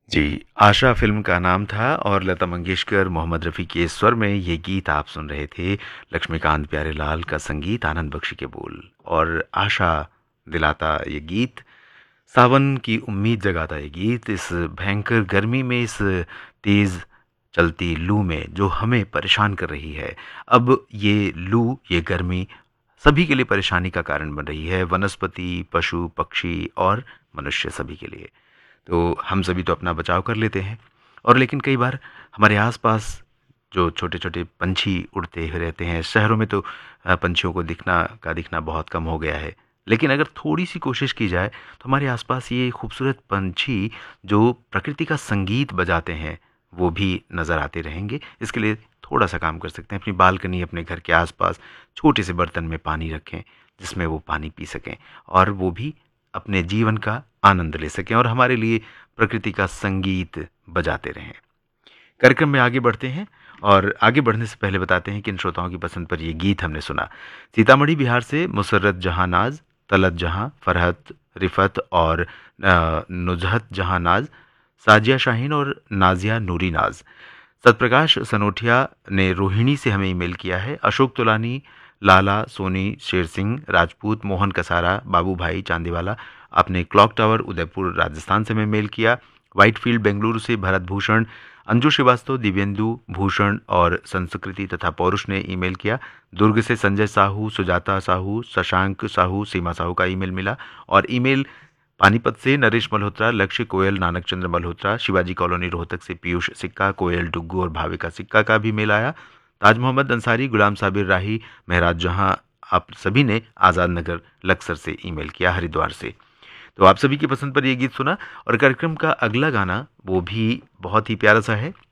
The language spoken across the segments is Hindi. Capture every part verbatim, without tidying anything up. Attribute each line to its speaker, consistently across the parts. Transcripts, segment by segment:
Speaker 1: जी, आशा फ़िल्म का नाम था और लता मंगेशकर, मोहम्मद रफ़ी के स्वर में ये गीत आप सुन रहे थे। लक्ष्मीकांत प्यारेलाल का संगीत, आनंद बख्शी के बोल और आशा दिलाता ये गीत, सावन की उम्मीद जगाता ये गीत, इस भयंकर गर्मी में, इस तेज़ चलती लू में जो हमें परेशान कर रही है। अब ये लू, ये गर्मी सभी के लिए परेशानी का कारण बन रही है, वनस्पति, पशु, पक्षी और मनुष्य सभी के लिए। तो हम सभी तो अपना बचाव कर लेते हैं और लेकिन कई बार हमारे आसपास जो छोटे-छोटे पंछी उड़ते हुए रहते हैं, शहरों में तो अ, पंछियों को दिखना का दिखना बहुत कम हो गया है। लेकिन अगर थोड़ी-सी कोशिश की जाए तो हमारे आसपास ये खूबसूरत पंछी जो प्रकृति का संगीत बजाते हैं, वो भी नज़र आते रहेंगे। इसके लिए थोड़ा-सा काम कर सकते हैं, अपनी बालकनी, अपने घर के आसपास छोटे से बर्तन में पानी रखें, जिसमें वो पानी पी सकें और वो भी अपने जीवन का आनंद ले सकें और हमारे लिए प्रकृति का संगीत बजाते रहें। कार्यक्रम में आगे बढ़ते हैं और आगे बढ़ने से पहले बताते हैं कि इन श्रोताओं की पसंद पर ये गीत हमने सुना। सीतामढ़ी बिहार से मुसर्रत जहां नाज, तलत जहां, फरहत, रिफत और अ, नुजहत जहां नाज, साजिया शाहीन और नाजिया नूरी नाज। सतप्रकाश सनोठिया ने रोहिणी से हमें ईमेल किया है। अशोक तुलानी, लाला सोनी, शेर सिंह राजपूत, मोहन कसारा, बाबू भाई चांदीवाला, आपने क्लॉक टावर उदयपुर राजस्थान से हमें मेल किया। व्हाइटफील्ड बेंगलुरु से भरत भूषण, अंजू श्रीवास्तव, दिव्येंदु भूषण और संस्कृति तथा पौरुष ने ईमेल किया। दुर्ग से संजय साहू, सुजाता साहू, शशांक साहू, सीमा साहू का ईमेल मिला और ईमेल पानीपत से नरेश मल्होत्रा, लक्ष्य कोयल, नानक चंद्र मल्होत्रा, शिवाजी कॉलोनी रोहतक से पीयूष सिक्का, कोयल डुग्गू और भाविका सिक्का का भी मेल आया। ताज मोहम्मद अंसारी, गुलाम साबिर राही, महराज जहां, आप सभी ने आज़ाद नगर लक्सर से ईमेल किया, हरिद्वार से। तो आप सभी की पसंद पर यह गीत सुना और कार्यक्रम का अगला गाना वो भी बहुत ही प्यारा सा है।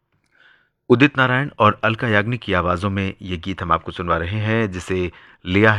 Speaker 1: उदित नारायण और अलका याग्निक की आवाज़ों में ये गीत हम आपको सुनवा रहे हैं, जिसे लिया है